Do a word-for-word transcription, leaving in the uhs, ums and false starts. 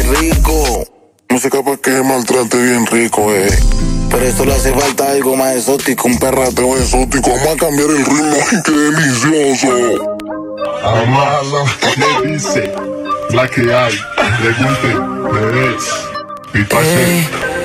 rico. Música pa' que maltrate bien rico, eh. Pero esto le hace falta algo más exótico, un perrateo exótico. Vamos a cambiar el ritmo, ¡ay, qué delicioso! Amala, le dice, la que hay, le guste, le des, y pase.